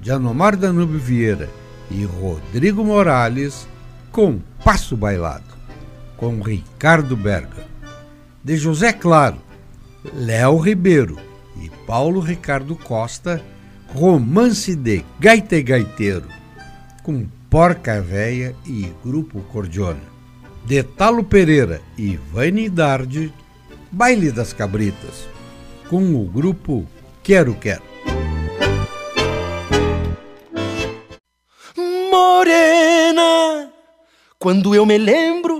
de Anomar Danúbio Vieira e Rodrigo Morales, Compasso Bailado, com Ricardo Berga. De José Claro, Léo Ribeiro e Paulo Ricardo Costa, Romance de Gaita e Gaiteiro, com Porca Véia e Grupo Cordiona. De Talo Pereira e Vani Dardi, Baile das Cabritas, com o grupo Quero Quero. Morena, quando eu me lembro